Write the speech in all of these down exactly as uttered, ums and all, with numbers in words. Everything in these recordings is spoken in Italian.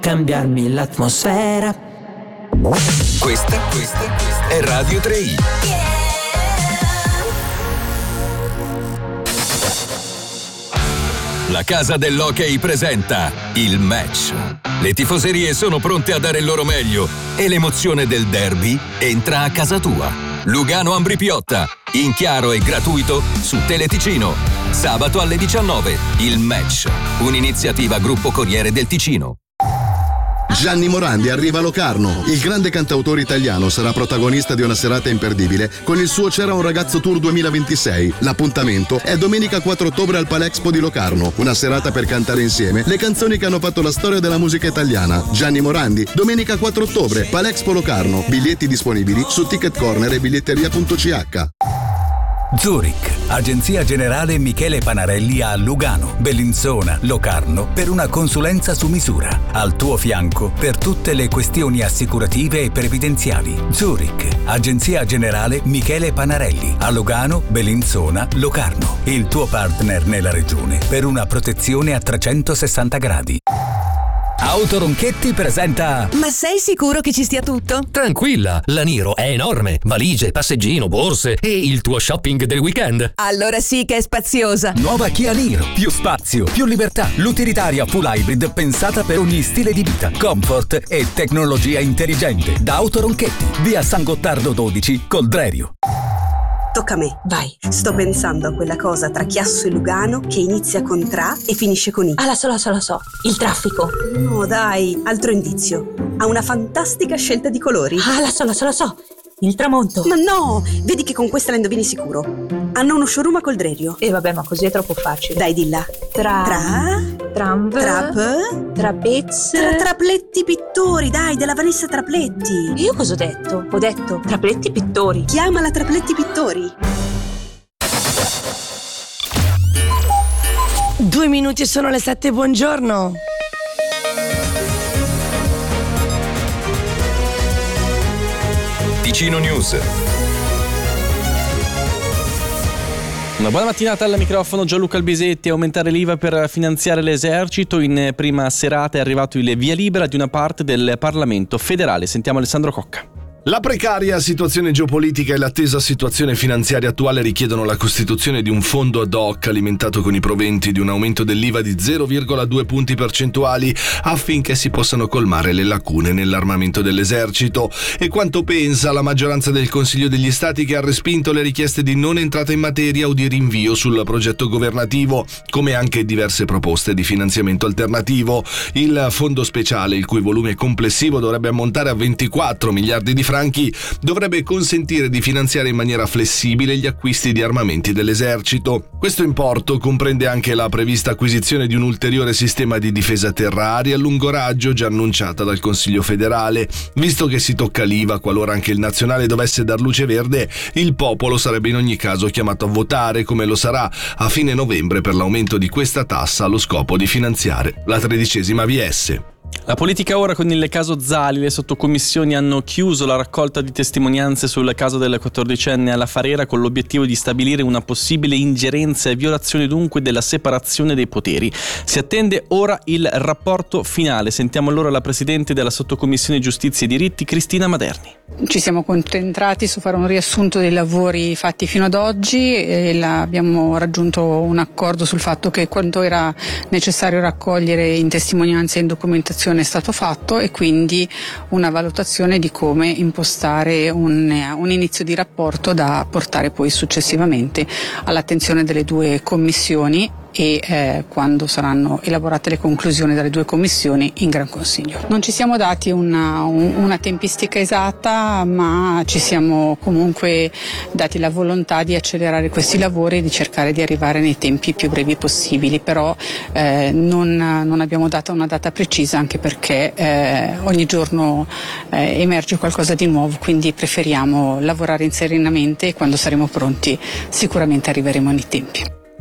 cambiarmi l'atmosfera. Questa, questa, questa è Radio tre i. La casa dell'hockey presenta il match. Le tifoserie sono pronte a dare il loro meglio e l'emozione del derby entra a casa tua. Lugano Ambri Piotta, in chiaro e gratuito su Teleticino. Sabato alle diciannove, il match. Un'iniziativa Gruppo Corriere del Ticino. Gianni Morandi arriva a Locarno. Il grande cantautore italiano sarà protagonista di una serata imperdibile con il suo C'era un ragazzo tour duemilaventisei. L'appuntamento è domenica quattro ottobre al Palexpo di Locarno. Una serata per cantare insieme le canzoni che hanno fatto la storia della musica italiana. Gianni Morandi, domenica quattro ottobre, Palexpo Locarno. Biglietti disponibili su Ticket Corner e biglietteria punto c h. Zurich, Agenzia Generale Michele Panarelli a Lugano, Bellinzona, Locarno per una consulenza su misura. Al tuo fianco per tutte le questioni assicurative e previdenziali. Zurich, Agenzia Generale Michele Panarelli a Lugano, Bellinzona, Locarno. Il tuo partner nella regione per una protezione a trecentosessanta gradi. Autoronchetti presenta. Ma sei sicuro che ci stia tutto? Tranquilla, la Niro è enorme. Valigie, passeggino, borse e il tuo shopping del weekend. Allora sì che è spaziosa. Nuova Kia Niro, più spazio, più libertà. L'utilitaria full hybrid pensata per ogni stile di vita. Comfort e tecnologia intelligente. Da Autoronchetti, via San Gottardo dodici, Coldrerio. Tocca a me, vai. Sto pensando a quella cosa tra Chiasso e Lugano che inizia con tra e finisce con i. Ah, la so, la so, la so. Il traffico. No, dai, altro indizio. Ha una fantastica scelta di colori. Ah, la so, la so, la so. Il tramonto. Ma no, vedi che con questa la indovini sicuro. Hanno uno showroom a Coldrerio. E eh, vabbè, ma così è troppo facile. Dai, dilla. Tra... Tra... Tramv... Trap... Trapez... Tra Trapletti Pittori, dai, della Vanessa Trapletti. Io cosa ho detto? Ho detto Trapletti Pittori. Chiamala Trapletti Pittori. Due minuti e sono le sette, buongiorno. Ticino News. Una buona mattinata al microfono Gianluca Albisetti. Aumentare l'I V A per finanziare l'esercito. In prima serata è arrivato il via libera di una parte del Parlamento federale. Sentiamo Alessandro Cocca. La precaria situazione geopolitica e l'attesa situazione finanziaria attuale richiedono la costituzione di un fondo ad hoc alimentato con i proventi di un aumento dell'I V A di zero virgola due punti percentuali affinché si possano colmare le lacune nell'armamento dell'esercito. E quanto pensa la maggioranza del Consiglio degli Stati, che ha respinto le richieste di non entrata in materia o di rinvio sul progetto governativo, come anche diverse proposte di finanziamento alternativo. Il fondo speciale, il cui volume complessivo dovrebbe ammontare a ventiquattro miliardi di franchi, dovrebbe consentire di finanziare in maniera flessibile gli acquisti di armamenti dell'esercito. Questo importo comprende anche la prevista acquisizione di un ulteriore sistema di difesa terra-aria a lungo raggio già annunciata dal Consiglio federale. Visto che si tocca l'I V A, qualora anche il nazionale dovesse dar luce verde, il popolo sarebbe in ogni caso chiamato a votare, come lo sarà a fine novembre per l'aumento di questa tassa allo scopo di finanziare la tredicesima V S. La politica ora con il caso Zali. Le sottocommissioni hanno chiuso la raccolta di testimonianze sul caso del quattordicenne alla Farera con l'obiettivo di stabilire una possibile ingerenza e violazione dunque della separazione dei poteri. Si attende ora il rapporto finale. Sentiamo allora la presidente della sottocommissione giustizia e diritti, Cristina Maderni. Ci siamo concentrati su fare un riassunto dei lavori fatti fino ad oggi e la, abbiamo raggiunto un accordo sul fatto che quanto era necessario raccogliere in testimonianze e in documentazione è stato fatto, e quindi una valutazione di come impostare un, un inizio di rapporto da portare poi successivamente all'attenzione delle due commissioni e eh, quando saranno elaborate le conclusioni dalle due commissioni in Gran Consiglio. Non ci siamo dati una, un, una tempistica esatta, ma ci siamo comunque dati la volontà di accelerare questi lavori e di cercare di arrivare nei tempi più brevi possibili, però eh, non, non abbiamo dato una data precisa, anche perché eh, ogni giorno eh, emerge qualcosa di nuovo, quindi preferiamo lavorare in serenamente e quando saremo pronti sicuramente arriveremo nei tempi.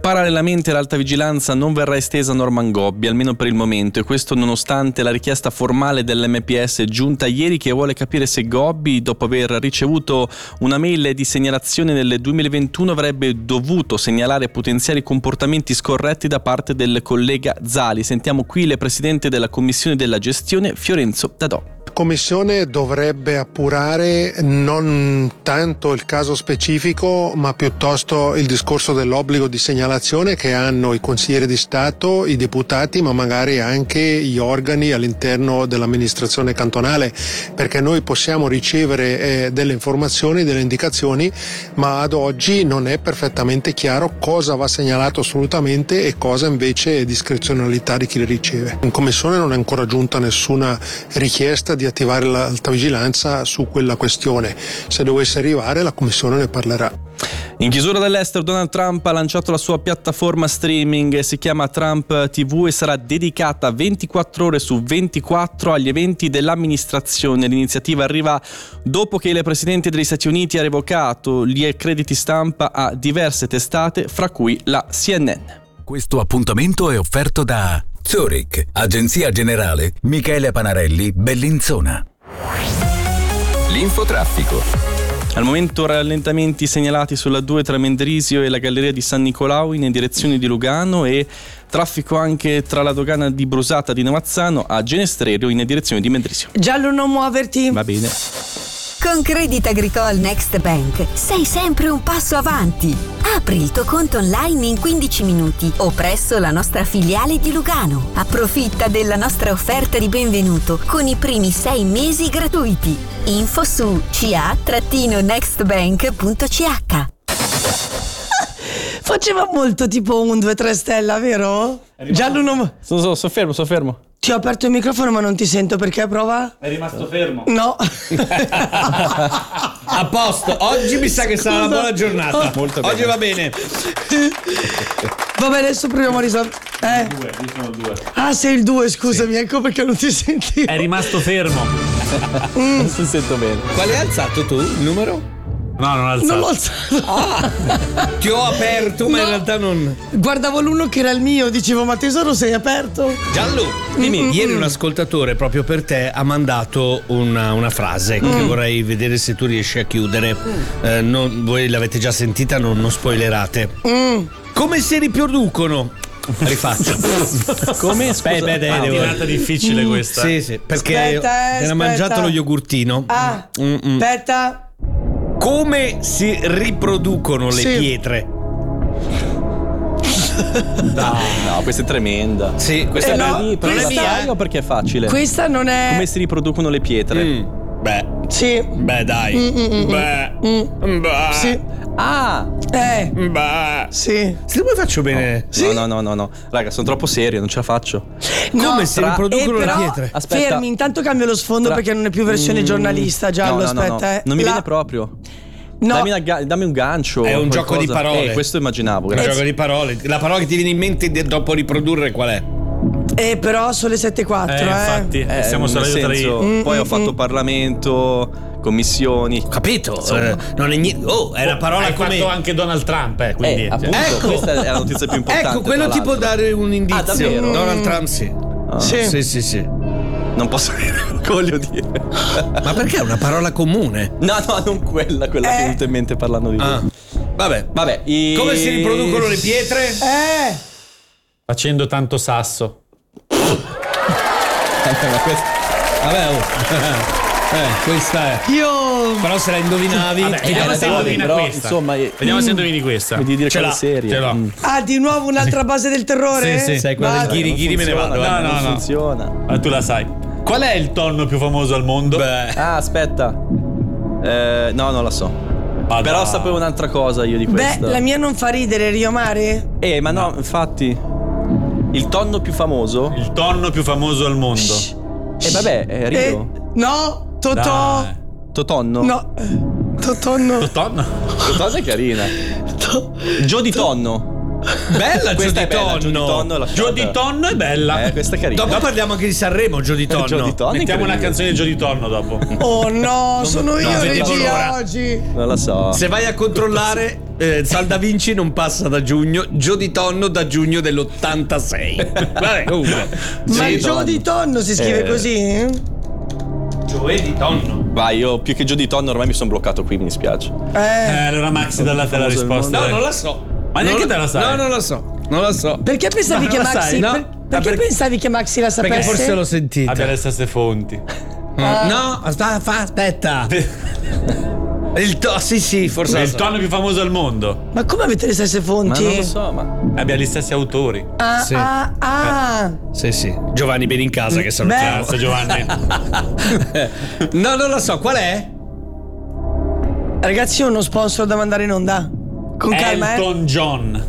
Parallelamente l'alta vigilanza non verrà estesa a Norman Gobbi, almeno per il momento, e questo nonostante la richiesta formale dell'M P S giunta ieri, che vuole capire se Gobbi, dopo aver ricevuto una mail di segnalazione nel duemilaventuno, avrebbe dovuto segnalare potenziali comportamenti scorretti da parte del collega Zali. Sentiamo qui il presidente della Commissione della Gestione, Fiorenzo Dadò. La Commissione dovrebbe appurare non tanto il caso specifico, ma piuttosto il discorso dell'obbligo di segnalazione che hanno i consiglieri di Stato, i deputati, ma magari anche gli organi all'interno dell'amministrazione cantonale, perché noi possiamo ricevere eh, delle informazioni, delle indicazioni, ma ad oggi non è perfettamente chiaro cosa va segnalato assolutamente e cosa invece è discrezionalità di chi le riceve. In Commissione non è ancora giunta nessuna richiesta di attivare l'alta vigilanza su quella questione. Se dovesse arrivare, la Commissione ne parlerà. In chiusura dall'estero, Donald Trump ha lanciato la sua piattaforma streaming, si chiama Trump T V e sarà dedicata ventiquattro ore su ventiquattro agli eventi dell'amministrazione. L'iniziativa arriva dopo che il presidente degli Stati Uniti ha revocato gli crediti stampa a diverse testate, fra cui la C N N. Questo appuntamento è offerto da Zurich, agenzia generale Michele Panarelli, Bellinzona. L'infotraffico. Al momento rallentamenti segnalati sulla due tra Mendrisio e la Galleria di San Nicolao in direzione di Lugano, e traffico anche tra la dogana di Brusata di Navazzano a Genestrerio in direzione di Mendrisio. Giallo, non muoverti. Va bene. Con Crédit Agricole Next Bank sei sempre un passo avanti. Apri il tuo conto online in quindici minuti o presso la nostra filiale di Lugano. Approfitta della nostra offerta di benvenuto con i primi sei mesi gratuiti. Info su c a next bank punto c h. Faceva molto tipo un due tre stella, vero? Giallo, non... Sono so, so fermo, so fermo. Ti ho aperto il microfono ma non ti sento, perché prova? È rimasto fermo? No. A posto, oggi mi sa che sarà una buona giornata. Molto bene. Oggi va bene. Vabbè, adesso proviamo a risolvere. Eh. Due, io sono due. Ah, sei il due, scusami, sì. Ecco perché non ti sentivo. È rimasto fermo. Mm. Non si sento bene. Quale hai alzato tu? Il numero? No, non ho alzato. Non l'ho alzato. Ah, ti ho aperto, ma no, in realtà non. Guardavo l'uno che era il mio, dicevo, ma tesoro, sei aperto? Giallo, dimmi, mm-hmm. Ieri un ascoltatore proprio per te ha mandato una, una frase mm. che vorrei vedere se tu riesci a chiudere. Mm. Eh, non, voi l'avete già sentita, non, non spoilerate. Mm. Come si riproducono? Rifaccio. Come? Aspetta, è ah, diventata difficile questa. Sì, sì, perché aspetta, era mangiato lo yogurtino. Ah, Mm-mm. aspetta. Come si riproducono le sì. pietre? No, no, questa è tremenda. Sì, questa eh è no, lì, però questa... è mia o perché è facile? Questa non è. Come si riproducono le pietre? Mm. Beh. Sì. Beh, dai. Mm-mm-mm. Beh. Mm. Beh. Sì. Ah. Eh. Beh. Sì. Se come faccio bene? No. Sì? no, no, no, no. Raga, sono troppo serio, non ce la faccio. No, come si tra... riproducono eh, le però, pietre? Aspetta. Fermi, intanto cambio lo sfondo tra... perché non è più versione giornalista, Giallo, no, no, aspetta, no, no. eh. Non mi La... viene proprio. No. Dammi, una, dammi un gancio. È un qualcosa. gioco di parole. Eh, questo immaginavo. È un gioco di parole. La parola che ti viene in mente dopo riprodurre qual è? Eh, però sono le sette e quattro, eh. Infatti, eh, siamo nel saliti senso, tra i... Poi mm, ho fatto mm. Parlamento, commissioni. Capito? Eh, non è niente. Oh, è una parola hai come. fatto anche Donald Trump, eh, quindi. Eh, appunto, ecco. Questa è la notizia più importante. Ecco, quello ti può dare un indizio. Ah, davvero? Donald Trump, sì. Ah. Sì. Sì, sì, sì. Non posso dire quello che voglio dire. Ma perché è una parola comune? No, no, non quella, quella eh. che mi è venuta in mente parlando di ah. Vabbè, vabbè. I... Come si riproducono le pietre? Eh. Facendo tanto sasso. Vabbè, oh. eh, questa è. Io. Però se la indovinavi. Vabbè, vediamo se indovina però, questa. Insomma, vediamo mm. se indovini questa. Devi dire ce che è l'ha, serie. ce l'ho. Mm. Ah, di nuovo un'altra base del terrore? Sì, sì, sai quella del ghiri ghiri me ne vado. No, no, non no. funziona. Ma tu la sai. Qual è il tonno più famoso al mondo? Beh. Ah, aspetta. Eh, no, non la so. Ah, però da. sapevo un'altra cosa io di questa. Beh, la mia non fa ridere, Rio Mare? Eh, ma no, no, infatti. Il tonno più famoso? Il tonno più famoso al mondo. E eh, vabbè, è Rio. Eh, no, Totò. Dai. Totonno? No. Totonno. Totonno? Totonno è carina. To- Gio di Tonno. Bella Gio di Tonno. Gio di Tonno è bella. Eh, questa è carina. Dopo parliamo anche di Sanremo, Gio di Tonno. Gio di Tonno mettiamo una canzone di Gio di Tonno dopo. Oh no, sono non io vedevo regia l'ora. oggi. Non la so. Se vai a controllare eh, Sal da Vinci non passa da giugno, Gio Di Tonno da giugno dell'ottantasei. Vabbè, comunque. Ma Sì, Gio Di Tonno si scrive Eh. così? Gioè Di Tonno. Vai, io più che Gio Di Tonno ormai mi sono bloccato qui, mi dispiace. Eh. Eh, allora Maxi dall'altra la risposta. No, dai. non la so. Ma neanche Non- te la sai? No, non la so. Non la so. Perché pensavi Ma che non la Maxi sai? No. per- perché perché- pensavi che Maxi la sapesse? Perché forse l'ho sentita. Abbia le stesse fonti. Ah. No, aspetta, fa- aspetta. Il to- sì, sì, forse È la il so. tonno più famoso al mondo. Ma come avete le stesse fonti? Ma non lo so, ma. Abbia gli stessi autori. Ah, Sì. ah, ah. Sì, sì. Giovanni Benincasa che salutiamo. Grazie Giovanni. No, non la so, qual è? Ragazzi, ho uno sponsor da mandare in onda. Con calma, eh. Elton John.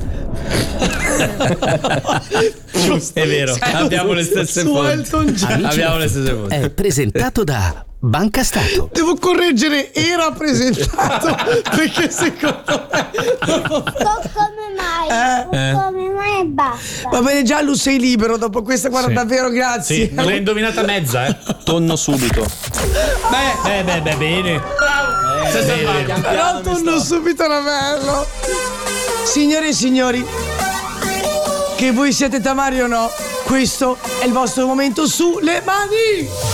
È vero, abbiamo le stesse Su fonti. Elton John. Abbiamo le stesse fonti. È presentato da Banca Stato. Devo correggere, era presentato perché secondo me. Come mai? Eh. Come mai e basta? Va bene, Giallo, sei libero dopo questa, guarda, Sì. davvero, grazie. Sì, non l'hai indovinata mezza, eh. Tonno subito. Beh, beh, beh, beh, bene. Sei salvati. Però torno subito a bello. Signore e signori, che voi siete tamari o no, questo è il vostro momento sulle mani.